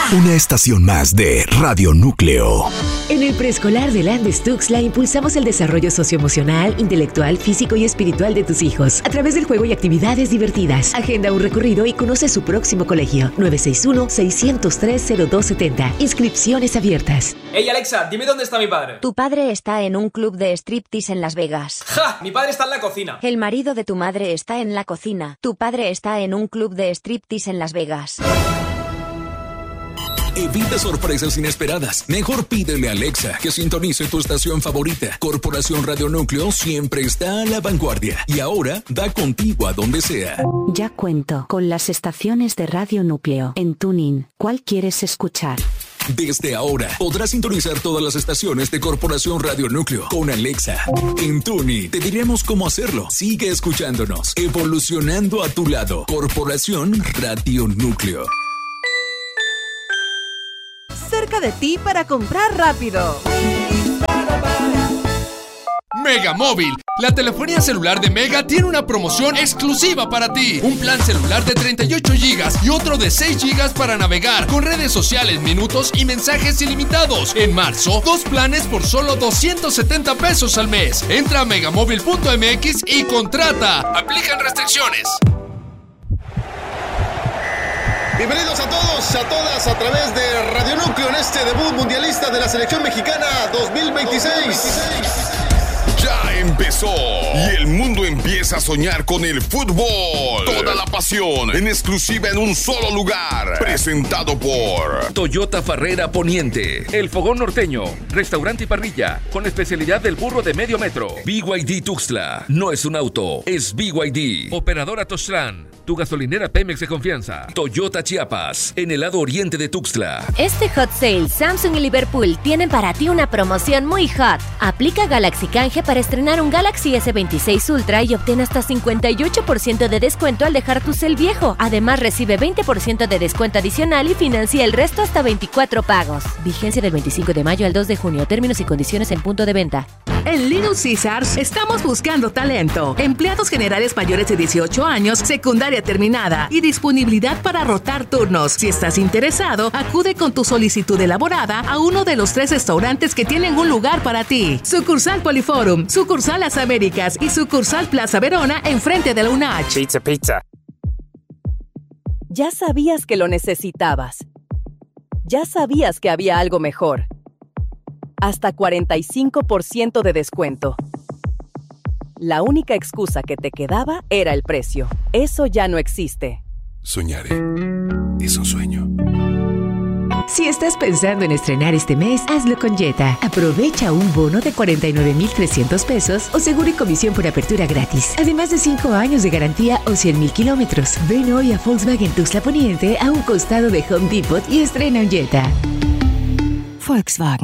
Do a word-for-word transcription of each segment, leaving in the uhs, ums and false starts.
Una estación más de Radio Núcleo. En el preescolar de Landes Tuxtla impulsamos el desarrollo socioemocional, intelectual, físico y espiritual de tus hijos a través del juego y actividades divertidas. Agenda un recorrido y conoce su próximo colegio. nueve seis uno, seis cero tres, cero dos siete cero. Inscripciones abiertas. Hey Alexa, dime dónde está mi padre. Tu padre está en un club de striptease en Las Vegas. ¡Ja! Mi padre está en la cocina. El marido de tu madre está en la cocina. Tu padre está en un club de striptease en Las Vegas. Evita sorpresas inesperadas. Mejor pídele a Alexa que sintonice tu estación favorita. Corporación Radio Núcleo siempre está a la vanguardia y ahora da contigo a donde sea. Ya cuento con las estaciones de Radio Núcleo en TuneIn. ¿Cuál quieres escuchar? Desde ahora podrás sintonizar todas las estaciones de Corporación Radio Núcleo con Alexa. En TuneIn te diremos cómo hacerlo. Sigue escuchándonos, evolucionando a tu lado. Corporación Radio Núcleo. Cerca de ti para comprar rápido. Mega Móvil, la telefonía celular de Mega tiene una promoción exclusiva para ti. Un plan celular de treinta y ocho gigas y otro de seis gigas para navegar con redes sociales, minutos y mensajes ilimitados. En marzo, dos planes por solo doscientos setenta pesos al mes. Entra a megamóvil punto m x y contrata. Aplican restricciones. Bienvenidos a todos, a todas, a través de Radio Núcleo en este debut mundialista de la selección mexicana dos mil veintiséis. Ya empezó y el mundo empieza a soñar con el fútbol. Toda la pasión en exclusiva en un solo lugar. Presentado por Toyota Farrera Poniente, El Fogón Norteño, restaurante y parrilla con especialidad del burro de medio metro. B Y D Tuxtla, no es un auto, es B Y D. Operadora Tostran, tu gasolinera Pemex de confianza. Toyota Chiapas, en el lado oriente de Tuxtla. Este Hot Sale, Samsung y Liverpool tienen para ti una promoción muy hot. Aplica Galaxy Canje para estrenar un Galaxy S veintiséis Ultra y obtén hasta cincuenta y ocho por ciento de descuento al dejar tu cel viejo. Además, recibe veinte por ciento de descuento adicional y financia el resto hasta veinticuatro pagos. Vigencia del veinticinco de mayo al dos de junio. Términos y condiciones en punto de venta. En Little Caesars estamos buscando talento. Empleados generales mayores de dieciocho años, secundaria terminada y disponibilidad para rotar turnos. Si estás interesado, acude con tu solicitud elaborada a uno de los tres restaurantes que tienen un lugar para ti. Sucursal Poliforum, sucursal Las Américas y sucursal Plaza Verona enfrente de la U N H. Pizza, pizza. Ya sabías que lo necesitabas. Ya sabías que había algo mejor. Hasta cuarenta y cinco por ciento de descuento. La única excusa que te quedaba era el precio. Eso ya no existe. Soñaré. Es un sueño. Si estás pensando en estrenar este mes, hazlo con Jetta. Aprovecha un bono de cuarenta y nueve mil trescientos pesos o seguro y comisión por apertura gratis. Además de cinco años de garantía o cien mil kilómetros. Ven hoy a Volkswagen Tuxtla Poniente a un costado de Home Depot y estrena un Jetta. Volkswagen.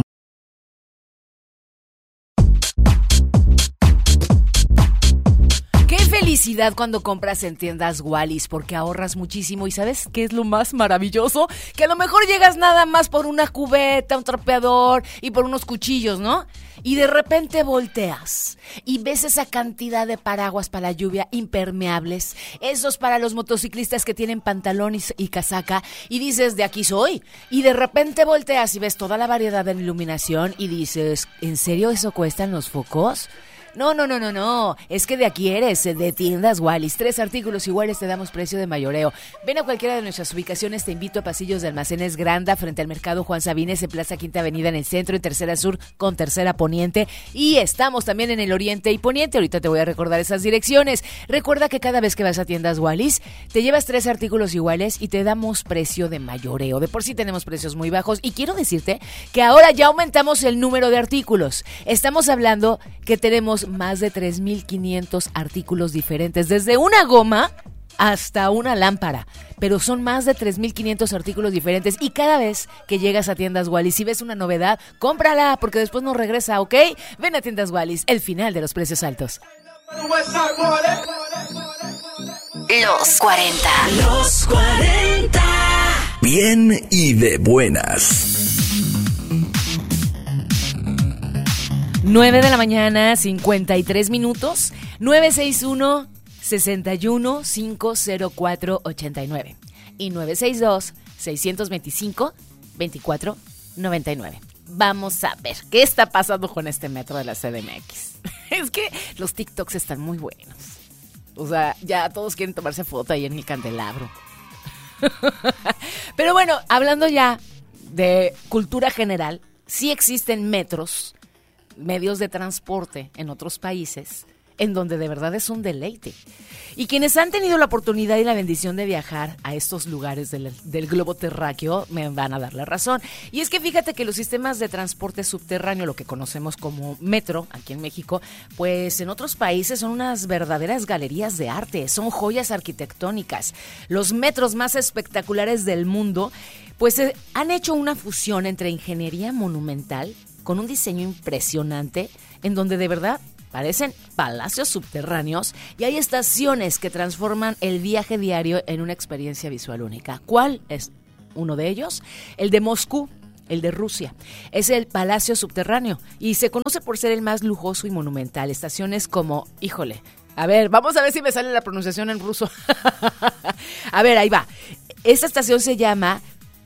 Felicidad cuando compras en tiendas Wallis porque ahorras muchísimo y ¿sabes qué es lo más maravilloso? Que a lo mejor llegas nada más por una cubeta, un trapeador y por unos cuchillos, ¿no? Y de repente volteas y ves esa cantidad de paraguas para la lluvia impermeables, esos para los motociclistas que tienen pantalones y casaca y dices, de aquí soy. Y de repente volteas y ves toda la variedad de iluminación y dices, ¿en serio eso cuestan los focos? No, no, no, no, no, es que de aquí eres, de Tiendas Wallis. Tres artículos iguales te damos precio de mayoreo. Ven a cualquiera de nuestras ubicaciones, te invito a Pasillos de Almacenes Granda, frente al Mercado Juan Sabines, en Plaza Quinta Avenida en el centro, en Tercera Sur con Tercera Poniente. Y estamos también en el Oriente y Poniente, ahorita te voy a recordar esas direcciones. Recuerda que cada vez que vas a Tiendas Wallis, te llevas tres artículos iguales y te damos precio de mayoreo. De por sí tenemos precios muy bajos y quiero decirte que ahora ya aumentamos el número de artículos. Estamos hablando que tenemos más de tres mil quinientos artículos diferentes, desde una goma hasta una lámpara, pero son más de tres mil quinientos artículos diferentes y cada vez que llegas a Tiendas Wallis, si ves una novedad, cómprala porque después no regresa, ¿ok? Ven a Tiendas Wallis, el final de los precios altos. Los cuarenta. Los cuarenta. Bien y de buenas. nueve de la mañana, cincuenta y tres minutos, nueve seis uno, seis uno, cinco cero cuatro, ocho nueve y nueve seis dos, seis dos cinco, veinticuatro noventa y nueve. Vamos a ver qué está pasando con este metro de la C D M X. Es que los TikToks están muy buenos. O sea, ya todos quieren tomarse foto ahí en el candelabro. Pero bueno, hablando ya de cultura general, sí existen metros, medios de transporte en otros países, en donde de verdad es un deleite. Y quienes han tenido la oportunidad y la bendición de viajar a estos lugares del, del globo terráqueo me van a dar la razón. Y es que fíjate que los sistemas de transporte subterráneo, lo que conocemos como metro aquí en México, pues en otros países son unas verdaderas galerías de arte, son joyas arquitectónicas. Los metros más espectaculares del mundo, pues eh, han hecho una fusión entre ingeniería monumental con un diseño impresionante, en donde de verdad parecen palacios subterráneos y hay estaciones que transforman el viaje diario en una experiencia visual única. ¿Cuál es uno de ellos? El de Moscú, el de Rusia. Es el Palacio Subterráneo y se conoce por ser el más lujoso y monumental. Estaciones como, híjole, a ver, vamos a ver si me sale la pronunciación en ruso. A ver, ahí va. Esta estación se llama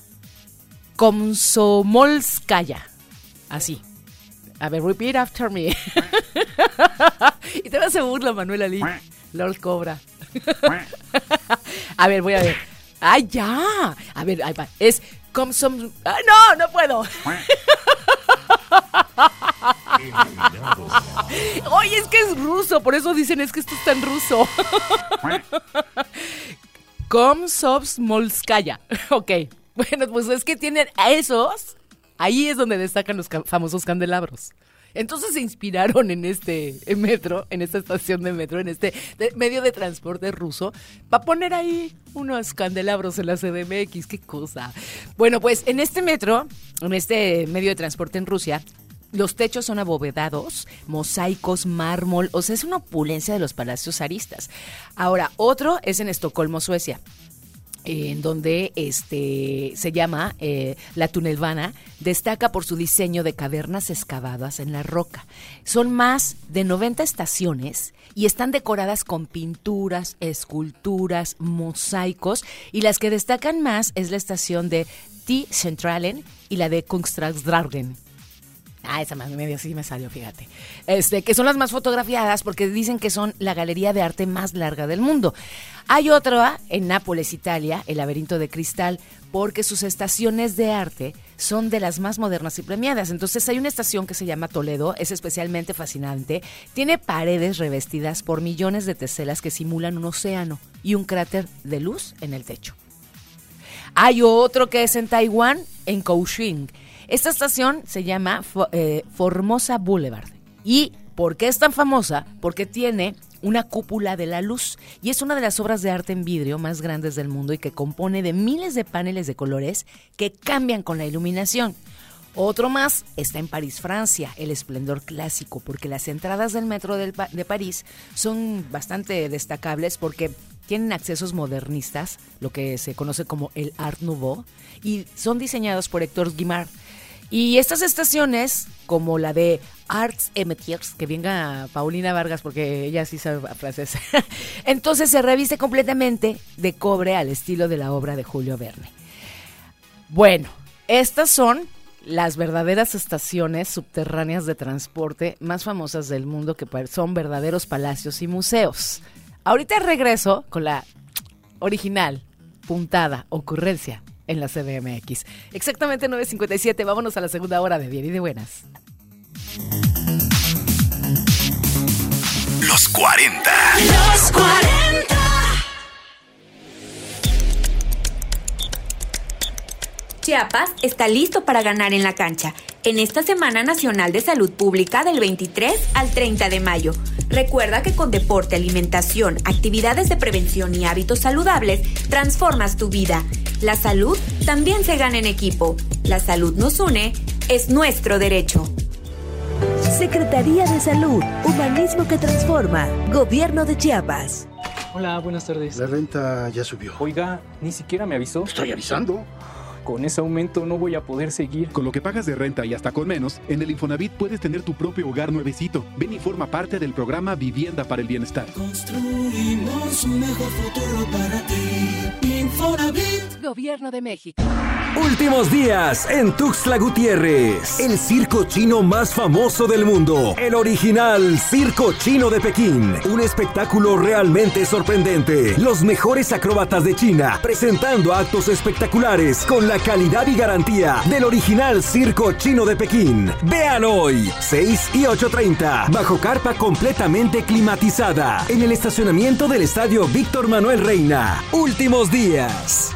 Komsomolskaya. Así. A ver, repeat after me. Y te vas a burla, Manuel Ali. Lord Cobra. A ver, voy a ver. ¡Ay, ya! A ver, ahí va. Es Komsom... ¡Ay, no! ¡No puedo! Oye, es que es ruso. Por eso dicen, es que esto está en ruso. Komsomolskaya. Ok. Bueno, pues es que tienen a esos... Ahí es donde destacan los ca- famosos candelabros. Entonces se inspiraron en este metro, en esta estación de metro, en este de, medio de transporte ruso, para poner ahí unos candelabros en la C D M X. ¡Qué cosa! Bueno, pues en este metro, en este medio de transporte en Rusia, los techos son abovedados, mosaicos, mármol, o sea, es una opulencia de los palacios zaristas. Ahora, otro es en Estocolmo, Suecia, en donde este se llama eh, la Tunnelbana, destaca por su diseño de cavernas excavadas en la roca. Son más de noventa estaciones y están decoradas con pinturas, esculturas, mosaicos, y las que destacan más es la estación de T-Centralen y la de Kungsträdgården. Ah, esa más medio sí me salió, fíjate. Este, que son las más fotografiadas porque dicen que son la galería de arte más larga del mundo. Hay otra en Nápoles, Italia, el Laberinto de Cristal, porque sus estaciones de arte son de las más modernas y premiadas. Entonces hay una estación que se llama Toledo, es especialmente fascinante. Tiene paredes revestidas por millones de teselas que simulan un océano y un cráter de luz en el techo. Hay otro que es en Taiwán, en Kaohsiung. Esta estación se llama eh, Formosa Boulevard. ¿Y por qué es tan famosa? Porque tiene una cúpula de la luz y es una de las obras de arte en vidrio más grandes del mundo y que compone de miles de paneles de colores que cambian con la iluminación. Otro más está en París, Francia, el esplendor clásico, porque las entradas del metro del pa- de París son bastante destacables porque tienen accesos modernistas, lo que se conoce como el Art Nouveau, y son diseñados por Héctor Guimard. Y estas estaciones, como la de Arts et Métiers, que venga Paulina Vargas porque ella sí sabe francés, entonces se reviste completamente de cobre al estilo de la obra de Julio Verne. Bueno, estas son las verdaderas estaciones subterráneas de transporte más famosas del mundo, que son verdaderos palacios y museos. Ahorita regreso con la original, puntada, ocurrencia en la C D M X. Exactamente nueve cincuenta y siete, vámonos a la segunda hora de Bien y de Buenas. Los cuarenta. Los cuarenta. Chiapas está listo para ganar en la cancha en esta Semana Nacional de Salud Pública del veintitrés al treinta de mayo. Recuerda que con deporte, alimentación, actividades de prevención y hábitos saludables, transformas tu vida. La salud también se gana en equipo. La salud nos une, es nuestro derecho. Secretaría de Salud, humanismo que transforma. Gobierno de Chiapas. Hola, buenas tardes. La renta ya subió. Oiga, ni siquiera me avisó. Estoy avisando. Con ese aumento no voy a poder seguir. Con lo que pagas de renta y hasta con menos, en el Infonavit puedes tener tu propio hogar nuevecito. Ven y forma parte del programa Vivienda para el Bienestar. Construimos un mejor futuro para ti. Infonavit. Gobierno de México. Últimos días en Tuxtla Gutiérrez. El circo chino más famoso del mundo. El original Circo Chino de Pekín. Un espectáculo realmente sorprendente. Los mejores acróbatas de China presentando actos espectaculares con la calidad y garantía del original Circo Chino de Pekín. Vean hoy, seis y ocho treinta, bajo carpa completamente climatizada, en el estacionamiento del Estadio Víctor Manuel Reina. Últimos días.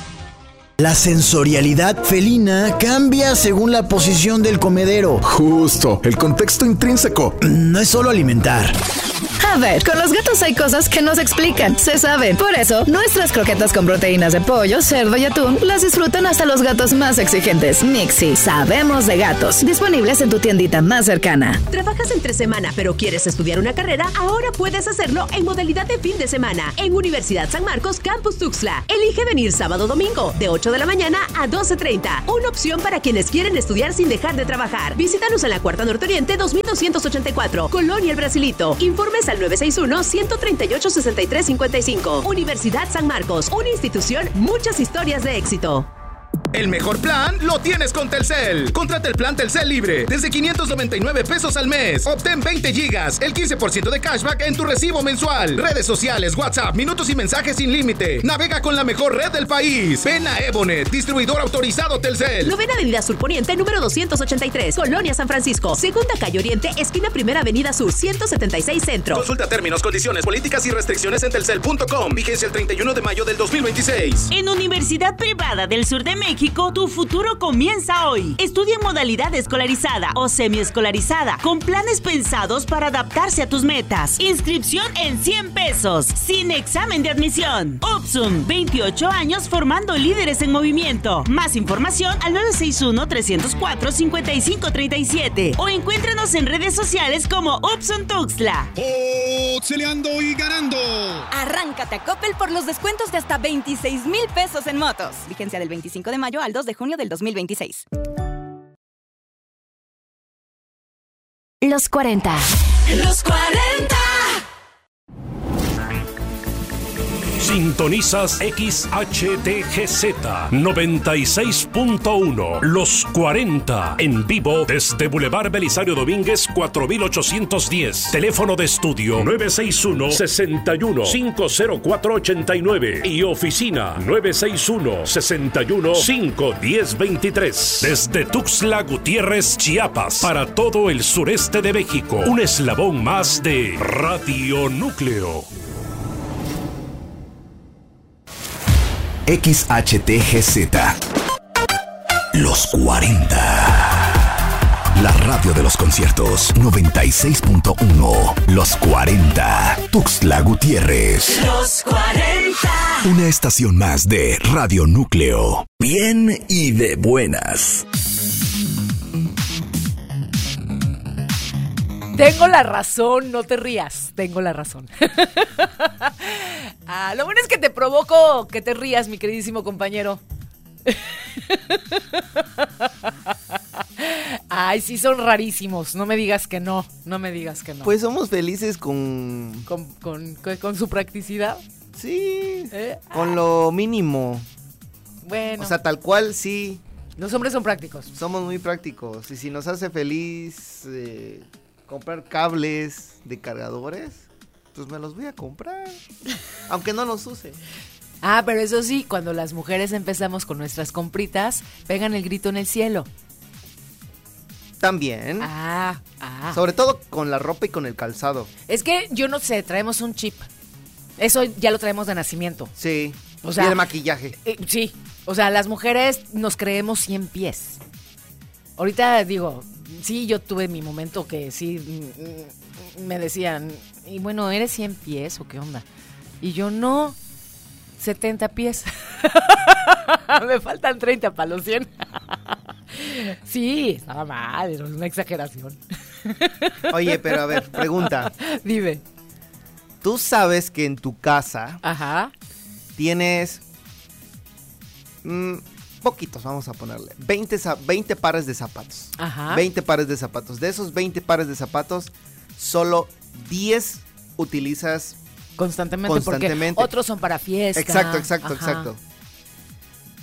La sensorialidad felina cambia según la posición del comedero. Justo, el contexto intrínseco. No es solo alimentar. A ver, con los gatos hay cosas que no se explican, se saben. Por eso, nuestras croquetas con proteínas de pollo, cerdo y atún las disfrutan hasta los gatos más exigentes. Mixi, sabemos de gatos. Disponibles en tu tiendita más cercana. ¿Trabajas entre semana pero quieres estudiar una carrera? Ahora puedes hacerlo en modalidad de fin de semana en Universidad San Marcos Campus Tuxtla. Elige venir sábado o domingo de ocho de la mañana a doce treinta. Una opción para quienes quieren estudiar sin dejar de trabajar. Visítanos en la Cuarta Norte Oriente dos mil doscientos ochenta y cuatro, Colonia El Brasilito. Informes al nueve seis uno, uno tres ocho, seis tres cinco cinco. Universidad San Marcos, una institución, muchas historias de éxito. El mejor plan lo tienes con Telcel. Contrata el plan Telcel libre desde quinientos noventa y nueve pesos al mes. Obtén veinte gigas, el quince por ciento de cashback en tu recibo mensual. Redes sociales, WhatsApp, minutos y mensajes sin límite. Navega con la mejor red del país. Ven a Ebonet, distribuidor autorizado Telcel. Novena Avenida Sur Poniente, número doscientos ochenta y tres, Colonia San Francisco. Segunda Calle Oriente, esquina Primera Avenida Sur, ciento setenta y seis Centro. Consulta términos, condiciones, políticas y restricciones en telcel punto com. Vigencia el treinta y uno de mayo del dos mil veintiséis. En Universidad Privada del Sur de México, tu futuro comienza hoy. Estudia en modalidad escolarizada o semiescolarizada, con planes pensados para adaptarse a tus metas. Inscripción en cien pesos, sin examen de admisión. Upsum, veintiocho años formando líderes en movimiento. Más información al nueve seis uno, tres cero cuatro, cinco cinco tres siete o encuéntranos en redes sociales como Upsum Tuxtla. Oxeleando y ganando. Arráncate a Coppel por los descuentos de hasta veintiséis mil pesos en motos. Vigencia del veinticinco de mayo al dos de junio del dos mil veintiséis. Los cuarenta. Los cuarenta. Sintonizas X H T G Z noventa y seis punto uno. Los cuarenta. En vivo desde Boulevard Belisario Domínguez cuatro mil ochocientos diez. Teléfono de estudio nueve seis uno, seis uno, cinco cero cuatro ocho nueve y oficina nueve seis uno, seis uno, cinco uno cero dos tres. Desde Tuxtla Gutiérrez, Chiapas, para todo el sureste de México. Un eslabón más de Radio Núcleo. X H T G Z. Los cuarenta. La radio de los conciertos noventa y seis punto uno. Los cuarenta. Tuxtla Gutiérrez. Los cuarenta. Una estación más de Radio Núcleo. Bien y de buenas. Tengo la razón, no te rías. Tengo la razón. Ah, lo bueno es que te provoco que te rías, mi queridísimo compañero. Ay, sí, son rarísimos. No me digas que no. No me digas que no. Pues somos felices con... ¿Con, con, con, con su practicidad? Sí. ¿Eh? Con lo mínimo. Bueno. O sea, tal cual, sí. Los hombres son prácticos. Somos muy prácticos. Y si nos hace feliz eh, comprar cables de cargadores, pues me los voy a comprar. Aunque no los use. Ah, pero eso sí, cuando las mujeres empezamos con nuestras compritas, pegan el grito en el cielo. También. Ah, ah. Sobre todo con la ropa y con el calzado. Es que yo no sé, traemos un chip. Eso ya lo traemos de nacimiento. Sí. O sea, y el maquillaje. Eh, sí. O sea, las mujeres nos creemos cien pies. Ahorita digo, sí, yo tuve mi momento que sí me decían, y bueno, ¿eres cien pies o qué onda? Y yo no, setenta pies. Me faltan treinta para los cien. Sí, estaba mal, era una exageración. Oye, pero a ver, pregunta. Dime. ¿Tú sabes que en tu casa Ajá. tienes mmm, poquitos, vamos a ponerle, veinte, veinte pares de zapatos? Ajá. veinte pares de zapatos. De esos veinte pares de zapatos, solo diez utilizas constantemente, constantemente. Porque otros son para fiesta. Exacto, exacto, Ajá. exacto.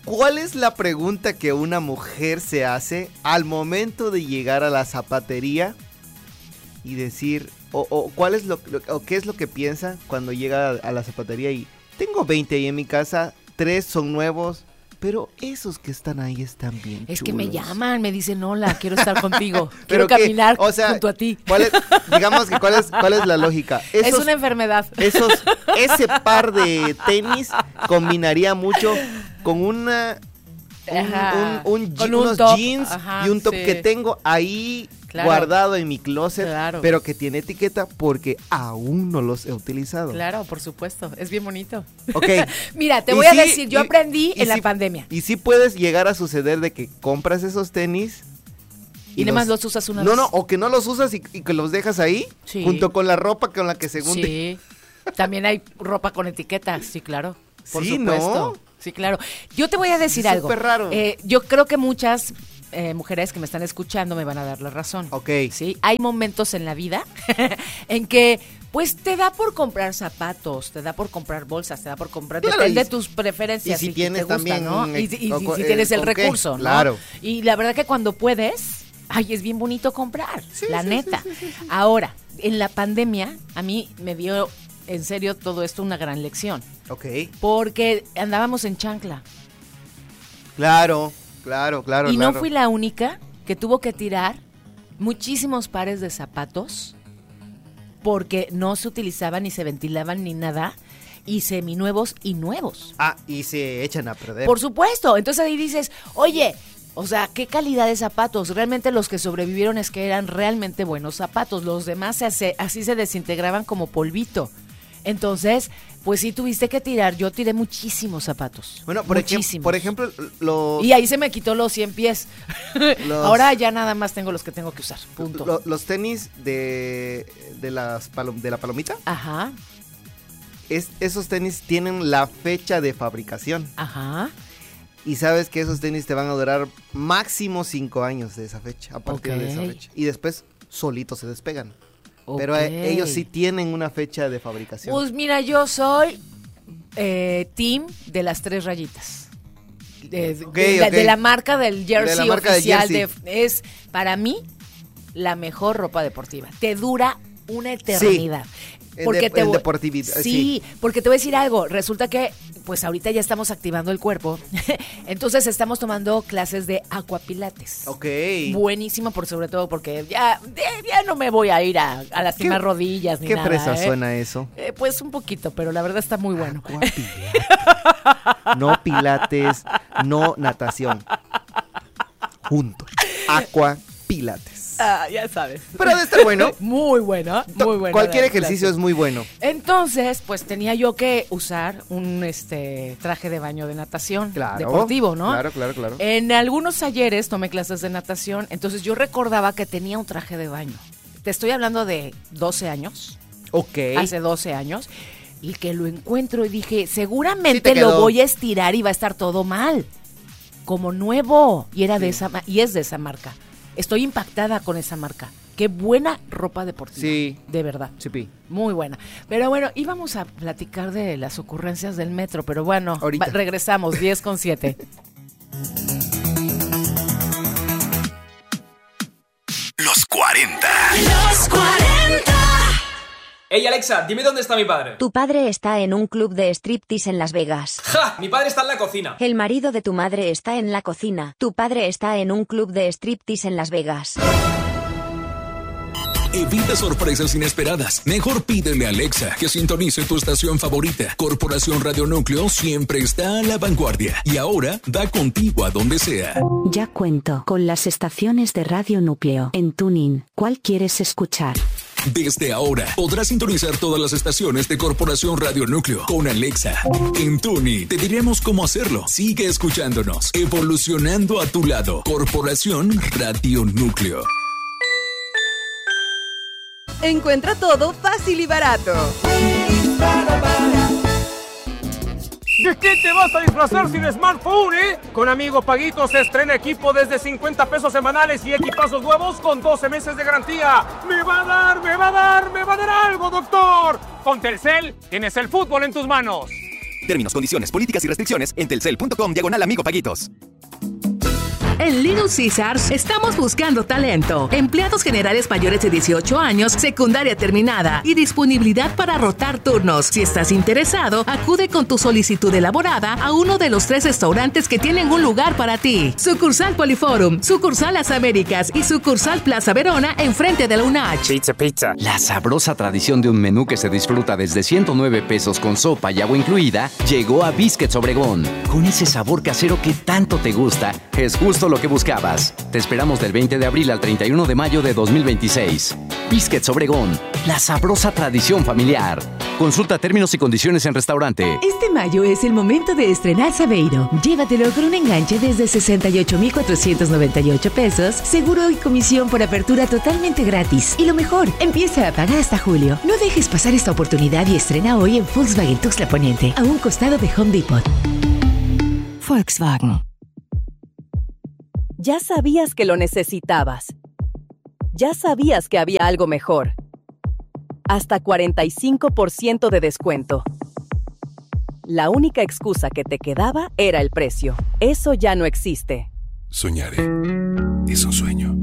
¿Cuál es la pregunta que una mujer se hace al momento de llegar a la zapatería y decir, o, o cuál es lo, lo o qué es lo que piensa cuando llega a, a la zapatería y tengo veinte ahí en mi casa, tres son nuevos, pero esos que están ahí están bien Es chulos. que me llaman, me dicen, hola, quiero estar contigo, ¿Pero quiero qué? caminar O sea, junto a ti. ¿cuál es, digamos que cuál es, cuál es la lógica? Es Esos- una enfermedad. Esos, ese par de tenis combinaría mucho con una un, Ajá, un- un con je- un unos top, jeans ajá, y un top sí. que tengo ahí Claro. guardado en mi closet, Claro. pero que tiene etiqueta porque aún no los he utilizado. Claro, por supuesto, es bien bonito. Ok. Mira, te Y voy a sí, decir, yo y- aprendí y en la sí- pandemia. Y sí puedes llegar a suceder de que compras esos tenis Y nada más los usas una No, vez. no, o que no los usas y, y que los dejas ahí Sí. junto con la ropa con la que según te- Sí, también hay ropa con etiqueta, sí, claro, por Sí, supuesto. ¿no? Sí, claro. Yo te voy a decir Es algo. súper raro. Eh, yo creo que muchas eh, mujeres que me están escuchando me van a dar la razón. Ok. Sí, hay momentos en la vida en que pues te da por comprar zapatos, te da por comprar bolsas, te da por comprar, Claro, depende y- de tus preferencias. y si que tienes te gusta, también, ¿no? Y, eh, y- y o- si eh, tienes el ¿con qué? recurso, ¿no? Claro. Y la verdad que cuando puedes, ay, es bien bonito comprar, la neta. Ahora, en la pandemia, a mí me dio, en serio, todo esto una gran lección. Ok. Porque andábamos en chancla. Claro, claro, claro. y no claro. fui la única que tuvo que tirar muchísimos pares de zapatos porque no se utilizaban ni se ventilaban ni nada. Y seminuevos y nuevos. Ah, y se echan a perder. Por supuesto. Entonces ahí dices, oye, o sea, ¿qué calidad de zapatos? Realmente los que sobrevivieron es que eran realmente buenos zapatos. Los demás se hace- así se desintegraban como polvito. Entonces, pues sí tuviste que tirar. Yo tiré muchísimos zapatos. Bueno, por, ejem- muchísimos. por ejemplo, los, Y ahí se me quitó los cien pies. Los- Ahora ya nada más tengo los que tengo que usar. Punto. lo- los tenis de, de, las palom- de la palomita, Ajá, es, esos tenis tienen la fecha de fabricación. ajá. Y sabes que esos tenis te van a durar máximo cinco años de esa fecha, a partir de esa Ok. fecha. Y después solitos se despegan. Pero Ok. eh, ellos sí tienen una fecha de fabricación. Pues mira, yo soy eh, team de las tres rayitas. De, de- Ok, de la, ok. de la marca del jersey De la marca del oficial. jersey. de- es para mí la mejor ropa deportiva. Te dura una eternidad. En Porque de- te en voy- deportividad, sí, sí. porque te voy a decir algo. Resulta que, pues ahorita ya estamos activando el cuerpo. Entonces estamos tomando clases de aquapilates. Ok. Buenísimo, por sobre todo porque ya, ya no me voy a ir a, a lastimar ¿Qué- rodillas ni ¿Qué nada. fresa ¿eh? suena eso? Eh, pues un poquito, pero la verdad está muy bueno. No pilates, no natación. Juntos. Aqua pilates. Ah, ya sabes. Pero de estar bueno. Muy bueno, muy bueno. Cualquier la ejercicio clase. es muy bueno. Entonces, pues tenía yo que usar un este traje de baño de natación Claro. deportivo, ¿no? Claro, claro, claro. En algunos talleres tomé clases de natación, entonces yo recordaba que tenía un traje de baño. Te estoy hablando de doce años. Ok. Hace doce años. Y que lo encuentro y dije, Sí seguramente te lo quedó. voy a estirar y va a estar todo mal. Como nuevo. Y era de esa ma- y es de esa marca. Estoy impactada con esa marca. Qué buena ropa deportiva. Sí. De verdad. Sí, pi. Muy buena. Pero bueno, íbamos a platicar de las ocurrencias del metro, pero bueno, Ahorita. va- regresamos, diez con siete. Los cuarenta. Los cuarenta. Ey, Alexa, dime dónde está mi padre. Tu padre está en un club de striptease en Las Vegas. ¡Ja! Mi padre está en la cocina. El marido de tu madre está en la cocina. Tu padre está en un club de striptease en Las Vegas. Evita sorpresas inesperadas. Mejor pídele a Alexa que sintonice tu estación favorita. Corporación Radio Núcleo siempre está a la vanguardia. Y ahora da contigo a donde sea. Ya cuento con las estaciones de Radio Núcleo en TuneIn. ¿Cuál quieres escuchar? Desde ahora podrás sintonizar todas las estaciones de Corporación Radio Núcleo con Alexa. En Tuni te diremos cómo hacerlo. Sigue escuchándonos, evolucionando a tu lado. Corporación Radio Núcleo. Encuentra todo fácil y barato. ¿De qué te vas a disfrazar sin smartphone, eh? Con Amigo Paguito se estrena equipo desde cincuenta pesos semanales y equipazos nuevos con doce meses de garantía. ¡Me va a dar, me va a dar, me va a dar algo, doctor! Con Telcel tienes el fútbol en tus manos. Términos, condiciones, políticas y restricciones en telcel punto com diagonal amigo paguitos. En Little Caesars estamos buscando talento. Empleados generales mayores de dieciocho años, secundaria terminada y disponibilidad para rotar turnos. Si estás interesado, acude con tu solicitud elaborada a uno de los tres restaurantes que tienen un lugar para ti. Sucursal Poliforum, sucursal Las Américas y sucursal Plaza Verona enfrente de la U N A C. Pizza, pizza. La sabrosa tradición de un menú que se disfruta desde ciento nueve pesos con sopa y agua incluida llegó a Biscuits Obregón. Con ese sabor casero que tanto te gusta, es justo lo que buscabas. Te esperamos del veinte de abril al treinta y uno de mayo de dos mil veintiséis. Biscuits Obregón, la sabrosa tradición familiar. Consulta términos y condiciones en restaurante. Este mayo es el momento de estrenar Saveiro. Llévatelo con un enganche desde sesenta y ocho mil cuatrocientos noventa y ocho pesos, seguro y comisión por apertura totalmente gratis. Y lo mejor, empieza a pagar hasta julio. No dejes pasar esta oportunidad y estrena hoy en Volkswagen Tuxtla Poniente, a un costado de Home Depot. Volkswagen. Ya sabías que lo necesitabas. Ya sabías que había algo mejor. Hasta cuarenta y cinco por ciento de descuento. La única excusa que te quedaba era el precio. Eso ya no existe. Soñaré. Es un sueño.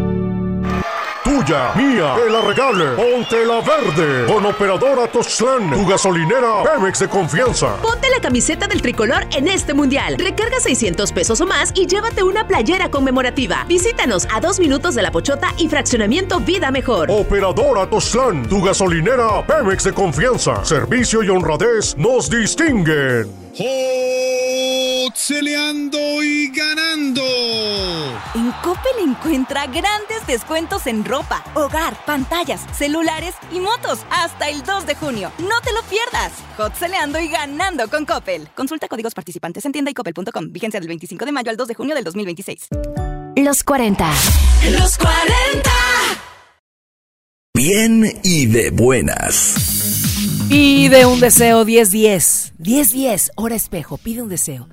Tuya, mía, que la regale. Ponte la verde. Con Operadora Tuxtlan, tu gasolinera Pemex de confianza. Ponte la camiseta del tricolor en este mundial. Recarga seiscientos pesos o más y llévate una playera conmemorativa. Visítanos a dos minutos de La Pochota y Fraccionamiento Vida Mejor. Operadora Tuxtlan, tu gasolinera Pemex de confianza. Servicio y honradez nos distinguen. Celeando y ganando. En Coppel encuentra grandes descuentos en ropa, hogar, pantallas, celulares y motos hasta el dos de junio. No te lo pierdas. Hot celeando y ganando con Coppel. Consulta códigos participantes en tienda y coppel punto com. Vigencia del veinticinco de mayo al dos de junio del dos mil veintiséis. Los cuarenta. Los cuarenta. Bien y de buenas. Pide un deseo diez diez. diez diez, hora espejo. Pide un deseo.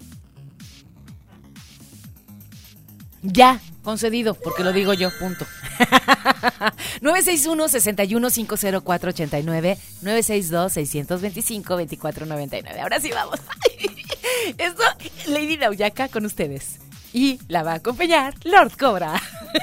Ya, concedido, porque lo digo yo, punto. nueve seis uno, seis uno, cinco cero cuatro, ocho nueve, nueve seis dos, seis dos cinco, dos cuatro nueve nueve. Ahora sí vamos. Esto, Lady Nauyaka con ustedes. Y la va a acompañar Lord Cobra.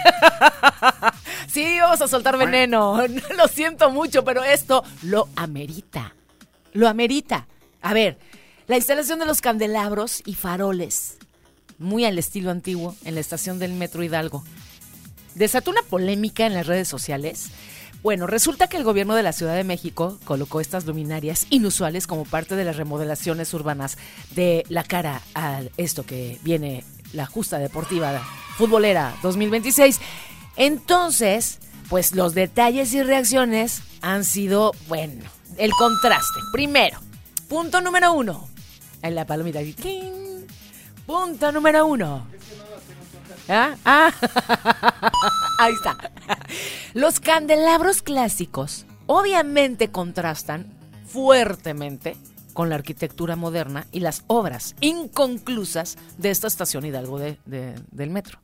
Sí, vamos a soltar veneno. Lo siento mucho, pero esto lo amerita. Lo amerita. A ver, la instalación de los candelabros y faroles, muy al estilo antiguo, en la estación del Metro Hidalgo, desató una polémica en las redes sociales. Bueno, resulta que el gobierno de la Ciudad de México colocó estas luminarias inusuales como parte de las remodelaciones urbanas de la cara a esto que viene, la justa deportiva futbolera dos mil veintiséis. Entonces, pues los detalles y reacciones han sido, bueno, el contraste. Primero, punto número uno. En la palomita. ¡Tling! Punto número uno. ¿Ah? Ah. Ahí está. Los candelabros clásicos obviamente contrastan fuertemente con la arquitectura moderna y las obras inconclusas de esta estación Hidalgo de, de, del metro.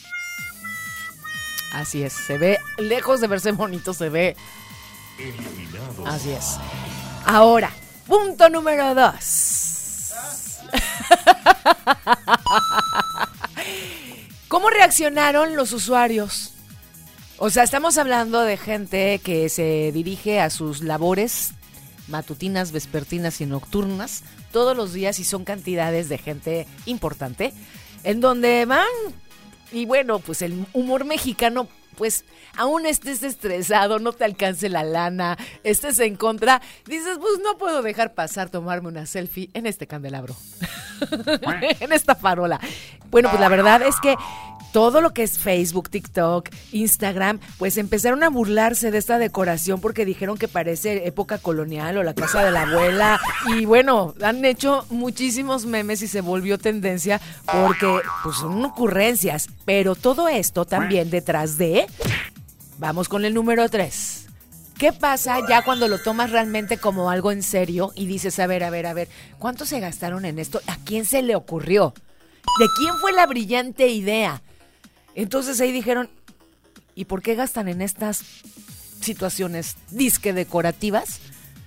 Así es, se ve, lejos de verse bonito, se ve... Eliminado. Así es. Ahora, punto número dos. ¿Cómo reaccionaron los usuarios? O sea, estamos hablando de gente que se dirige a sus labores matutinas, vespertinas y nocturnas todos los días, y son cantidades de gente importante, en donde van, y bueno, pues el humor mexicano, pues aún estés estresado, no te alcance la lana, estés en contra, dices, pues no puedo dejar pasar tomarme una selfie en este candelabro, en esta farola. Bueno, pues la verdad es que todo lo que es Facebook, TikTok, Instagram, pues empezaron a burlarse de esta decoración porque dijeron que parece época colonial o la casa de la abuela. Y bueno, han hecho muchísimos memes y se volvió tendencia porque pues son ocurrencias. Pero todo esto también detrás de... Vamos con el número tres. ¿Qué pasa ya cuando lo tomas realmente como algo en serio y dices, a ver, a ver, a ver, ¿cuánto se gastaron en esto? ¿A quién se le ocurrió? ¿De quién fue la brillante idea? Entonces ahí dijeron, ¿y por qué gastan en estas situaciones disque decorativas?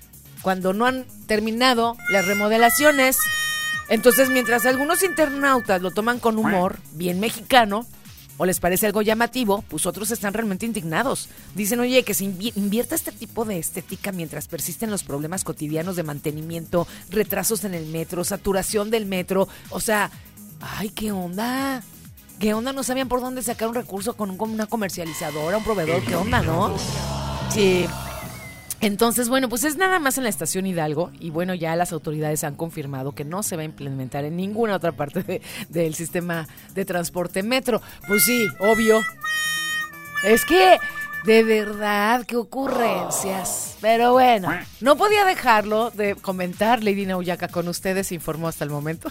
cuando no han terminado las remodelaciones. Entonces, mientras algunos internautas lo toman con humor, bien mexicano, o les parece algo llamativo, pues otros están realmente indignados. Dicen, oye, que se invi- invierta este tipo de estética mientras persisten los problemas cotidianos de mantenimiento, retrasos en el metro, saturación del metro. O sea, ay, ¿qué onda? ¿Qué onda? No sabían por dónde sacar un recurso con, un, con una comercializadora, un proveedor. ¿Qué onda, no? Sí. Entonces, bueno, pues es nada más en la estación Hidalgo y bueno, ya las autoridades han confirmado que no se va a implementar en ninguna otra parte de, del sistema de transporte metro. Pues sí, obvio. Es que, de verdad, qué ocurrencias. Pero bueno, no podía dejarlo de comentar, Lady Nauyaca, con ustedes, informó hasta el momento.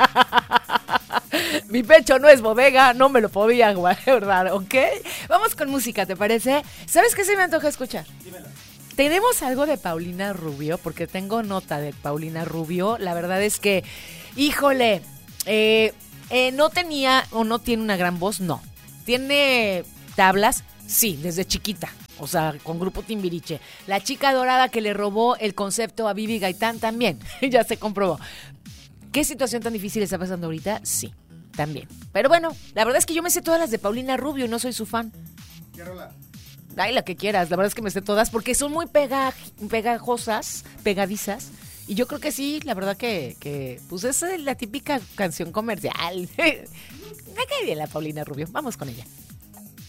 Mi pecho no es bodega, no me lo podía guardar, ¿ok? Vamos con música, ¿te parece? ¿Sabes qué se me antoja escuchar? Dímelo. Tenemos algo de Paulina Rubio, porque tengo nota de Paulina Rubio. La verdad es que, híjole, eh, eh, no tenía o no tiene una gran voz, no. Tiene tablas, sí, desde chiquita. O sea, con Grupo Timbiriche. La chica dorada que le robó el concepto a Bibi Gaitán también, ya se comprobó. ¿Qué situación tan difícil está pasando ahorita? Sí, también. Pero bueno, la verdad es que yo me sé todas las de Paulina Rubio y no soy su fan. ¿Qué rola? Ay, la que quieras, la verdad es que me sé todas porque son muy pega, pegajosas, pegadizas. Y yo creo que sí, la verdad que, que pues es la típica canción comercial. Me cae bien la Paulina Rubio, vamos con ella.